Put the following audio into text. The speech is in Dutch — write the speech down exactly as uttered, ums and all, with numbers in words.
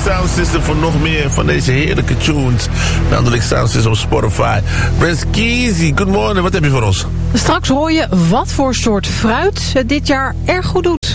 Sound System voor nog meer van deze heerlijke tunes. Landelijk Sound System op Spotify. Brent Keezy, good morning. Wat heb je voor ons? Straks hoor je wat voor soort fruit het dit jaar erg goed doet.